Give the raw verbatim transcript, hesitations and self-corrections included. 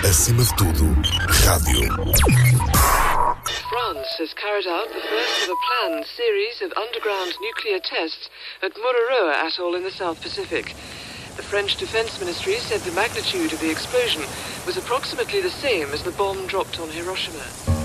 Acima de tudo, rádio. France has carried out the first of a planned series of underground nuclear tests at Mururoa Atoll in the South Pacific. The French Defense Ministry said the magnitude of the explosion was approximately the same as the bomb dropped on Hiroshima.